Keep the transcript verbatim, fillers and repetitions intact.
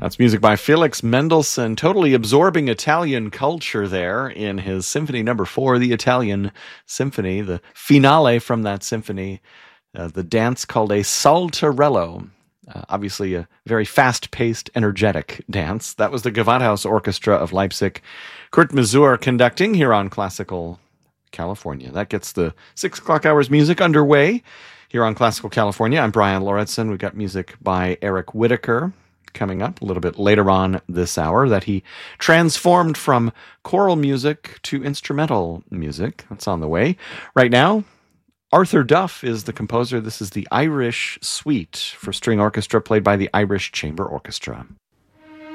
That's music by Felix Mendelssohn, totally absorbing Italian culture there in his Symphony Number Four, the Italian Symphony, the finale from that symphony, uh, the dance called a saltarello. Uh, obviously, a very fast-paced, energetic dance. That was the Gewandhaus Orchestra of Leipzig. Kurt Masur conducting here on Classical California. That gets the six o'clock hours music underway here on Classical California. I'm Brian Lauritsen. We've got music by Eric Whitacre coming up a little bit later on this hour that he transformed from choral music to instrumental music. That's on the way. Right now, Arthur Duff is the composer. This is the Irish Suite for string orchestra played by the Irish Chamber Orchestra.